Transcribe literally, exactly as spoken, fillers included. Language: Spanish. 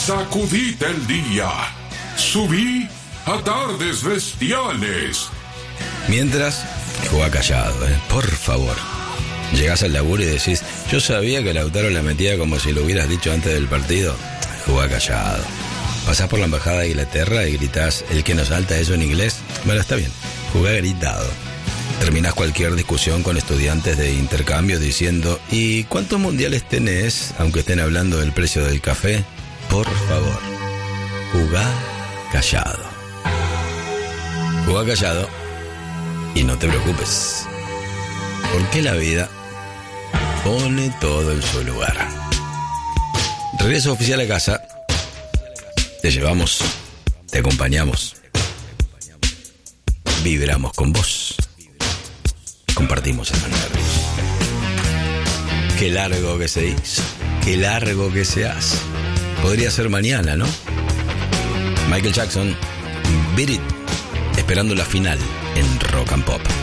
Sacudite el día. Subí a Tardes Bestiales. Mientras, jugá callado, ¿eh? Por favor. Llegás al laburo y decís, yo sabía que Lautaro la metía como si lo hubieras dicho antes del partido. Jugá callado. Pasás por la embajada de Inglaterra y gritás, ¿el que nos salta eso en inglés? Bueno, está bien, jugá gritado. Terminás cualquier discusión con estudiantes de intercambio diciendo, ¿y cuántos mundiales tenés? Aunque estén hablando del precio del café. Por favor, jugá callado. Jugá callado y no te preocupes, porque la vida pone todo en su lugar. Regreso oficial a casa. Te llevamos, te acompañamos, vibramos con vos, compartimos esos nervios. Qué largo que se hizo, qué largo que se hace. Podría ser mañana, ¿no? Michael Jackson, Beat It, esperando la final en Rock and Pop.